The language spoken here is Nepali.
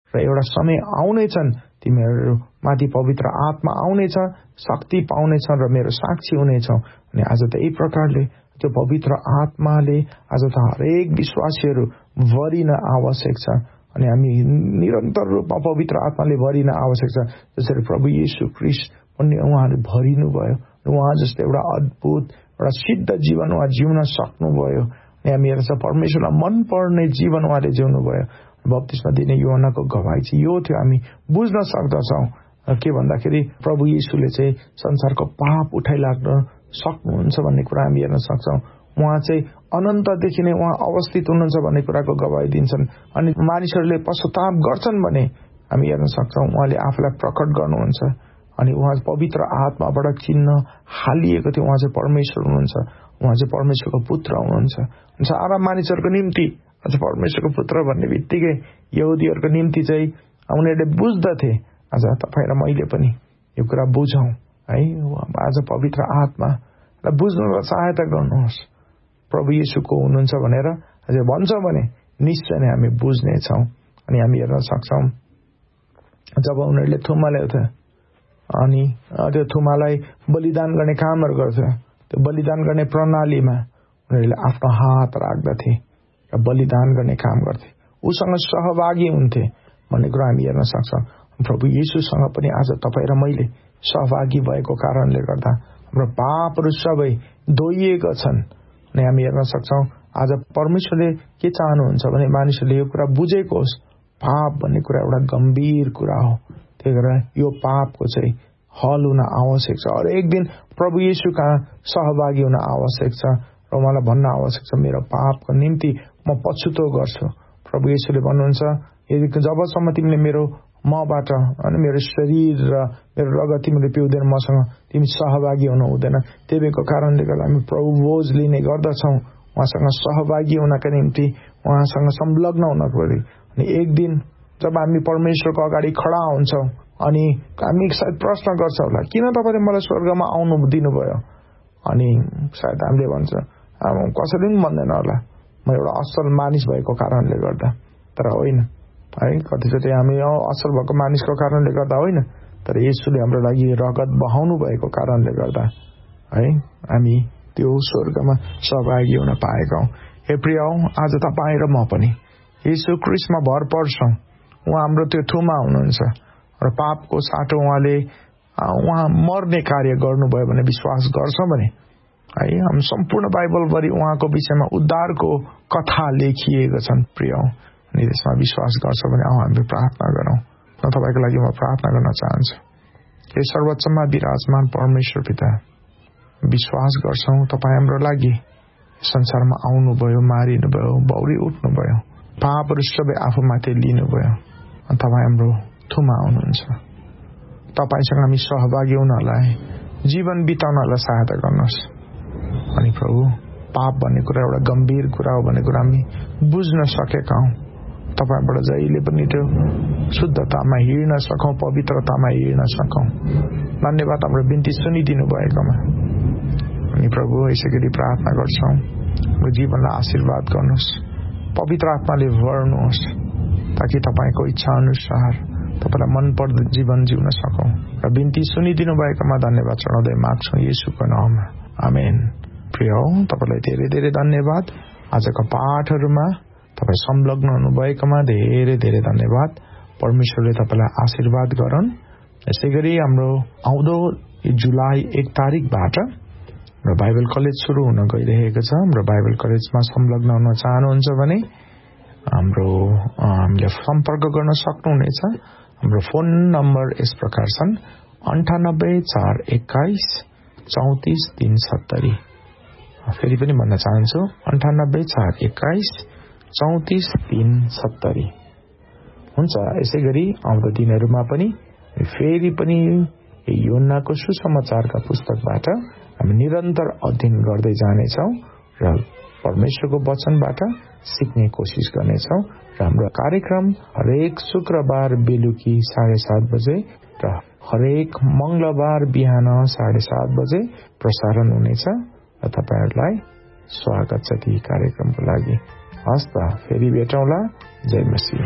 र एउटा समय आउनेछन् तिमीहरू माथि पवित्र आत्मा आउनेछ, शक्ति पाउनेछ र मेरो साक्षी हुनेछौ। अनि आज त यही प्रकारले त्यो पवित्र आत्माले आज त हरेक विश्वासीहरू भरिन आवश्यक छ। अनि हामी निरन्तर रूपमा पवित्र आत्माले भरिन आवश्यक छ। जसरी प्रभु येशू ख्रीष्ट पनि उहाँले भरिनु भयो, उहाँ जस्तो एउटा अद्भुत एउटा सिद्ध जीवन उहाँ जिउन सक्नुभयो। अनि हामीहरू चाहिँ परमेश्वरलाई मन पर्ने जीवन उहाँले जिउनु भयो। बप्तिस्मा दिने यूहन्नाको गवाही चाहिँ यो थियो, हामी बुझ्न सक्दछौँ के भन्दाखेरि प्रभु येशूले चाहिँ संसारको पाप उठाइलाग्न सक्नुहुन्छ भन्ने कुरा हामी हेर्न सक्छौँ। उहाँ चाहिँ अनन्तदेखि नै उहाँ अवस्थित हुनुहुन्छ भन्ने कुराको गवाही दिन्छन्। अनि मानिसहरूले पश्चाताप गर्छन् भने हामी हेर्न सक्छौँ उहाँले आफूलाई प्रकट गर्नुहुन्छ। अनि उहाँ पवित्र आत्माबाट चिन्ह हालिएको थियो, उहाँ चाहिँ परमेश्वर हुनुहुन्छ, उहाँ चाहिँ परमेश्वरको पुत्र हुनुहुन्छ। सारा मानिसहरूको निम्ति आज परमेश्वरको पुत्र भन्ने बित्तिकै यहुदीहरूको निम्ति चाहिँ उनीहरूले बुझ्दथे। आज तपाईँ र मैले पनि यो कुरा बुझौँ है। आज पवित्र आत्मालाई बुझ्नलाई सहायता गर्नुहोस्। प्रभु येशू को हुनुहुन्छ भनेर अझै भन्छौँ भने निश्चय नै हामी बुझ्नेछौँ। अनि हामी हेर्न सक्छौँ जब उनीहरूले थुमा ल्याउँथे अनि त्यो थुमालाई बलिदान गर्ने कामहरू गर्थे, त्यो बलिदान गर्ने प्रणालीमा उनीहरूले आफ्नो हात राख्दथे र बलिदान गर्ने काम गर्थे, उसँग सहभागी हुन्थे भन्ने कुरा हामी हेर्न सक्छौँ। प्रभु येशूसँग पनि आज तपाईँ र मैले सहभागी भएको कारणले गर्दा हाम्रो पापहरू सबै धोइएका छन्। अनि हामी हेर्न सक्छौँ आज परमेश्वरले के चाहनुहुन्छ भने मानिसहरूले यो कुरा बुझेको होस्, पाप भन्ने कुरा एउटा गम्भीर कुरा हो। त्यही भएर यो पापको चाहिँ हल हुन आवश्यक छ। हरेक दिन प्रभु येशू कहाँ सहभागी हुन आवश्यक छ र उहाँलाई भन्न आवश्यक छ मेरो पापको निम्ति म पछुतो गर्छु। प्रभु येशूले भन्नुहुन्छ यदि जबसम्म तिमीले मेरो मबाट अनि मेरो शरीर र मेरो रगत तिमीले पिउँदैन मसँग तिमी सहभागी हुनु हुँदैन। त्यही भएको कारणले गर्दा हामी प्रभु भोज लिने गर्दछौँ उहाँसँग सहभागी हुनका निम्ति, उहाँसँग संलग्न हुनको लागि। अनि एक दिन जब हामी परमेश्वरको अगाडि खडा हुन्छौँ अनि हामी सायद प्रश्न गर्छौँ होला किन तपाईँले मलाई स्वर्गमा आउनु दिनुभयो। अनि सायद हामीले भन्छ कसैले पनि भन्दैन होला म एउटा असल मानिस भएको कारणले गर्दा। तर होइन है, कतिचोटि हामी असल भएको मानिसको कारणले गर्दा होइन, तर येशूले हाम्रो लागि रगत बहाउनु भएको कारणले गर्दा है हामी त्यो स्वर्गमा सहभागी हुन पाएका हौँ। हे प्रिय, आज तपाईँ र म पनि येशू ख्रीष्टमा भर पर्छौँ। उहाँ हाम्रो त्यो थुमा हुनुहुन्छ र पापको साटो उहाँ मर्ने कार्य गर्नुभयो भने विश्वास गर्छौँ भने है हामी सम्पूर्ण बाइबलभरि उहाँको विषयमा उद्धारको कथा लेखिएका छन्। प्रिय, अनि त्यसमा विश्वास गर्छ भने हामी प्रार्थना गरौँ। म तपाईँको लागि म प्रार्थना गर्न चाहन्छु। हे सर्वोच्चमा विराजमान परमेश्वर पिता, विश्वास गर्छौँ तपाईँ हाम्रो लागि संसारमा आउनुभयो, मारिनुभयो, बौरी उठ्नुभयो, पापहरू सबै आफूमाथि लिनुभयो अनि तपाईँ हाम्रो थुमा हुनुहुन्छ। तपाईँसँग हामी सहभागी हुनलाई, जीवन बिताउनलाई सहायता गर्नुहोस्। अनि प्रभु पाप भन्ने कुरा एउटा गम्भीर कुरा हो भन्ने कुरा हामी बुझ्न सकेका हौँ। तपाईँबाट जहिले पनि त्यो शुद्धतामा हिँड्न सकौँ, पवित्रतामा हिँड्न सकौँ। धन्यवाद हाम्रो बिन्ती सुनिदिनु भएकोमा। अनि प्रभु यसै गरी प्रार्थना गर्छौँ हाम्रो जीवनलाई आशीर्वाद गर्नुहोस्, पवित्र आत्माले भर्नुहोस् ताकि तपाईँको इच्छा अनुसार तपाईँलाई मनपर्दो जीवन जिउन सकौँ। र बिन्ती सुनिदिनु भएकोमा धन्यवाद चढाउँदै माग्छौँ येशूको नाममा, आमेन। प्रिय, तपाईँलाई धेरै धेरै धन्यवाद। आजको पाठहरूमा तपाईँ संलग्न हुनुभएकोमा धेरै धेरै धन्यवाद। परमेश्वरले तपाईँलाई आशीर्वाद गरून्। यसै गरी हाम्रो आउँदो जुलाई 1 तारिकबाट हाम्रो बाइबल कलेज सुरु हुन गइरहेको छ। हाम्रो बाइबल कलेजमा संलग्न हुन चाहनुहुन्छ भने हामीले सम्पर्क गर्न सक्नुहुनेछ। हाम्रो फोन नम्बर यस प्रकार छन् 9841 34 370। फेरि पनि भन्न चाहन्छु 9841 34 370 हुन्छ। यसै गरी आउँदो दिनहरूमा पनि फेरि पनि यूहन्नाको सुसमाचारका पुस्तकबाट हामी निरन्तर अध्ययन गर्दै जानेछौँ र परमेश्वरको वचनबाट सिक्ने कोसिस गर्नेछौँ। र हाम्रो कार्यक्रम हरेक शुक्रबार बेलुकी 7:30 बजे र हरेक मंगलबार बिहान 7:30 बजे प्रसारण हुनेछ। र तपाईहरुलाई स्वागत छ ती कार्यक्रमको लागि। हस्त फेरि भेटौँला। जय मसीह।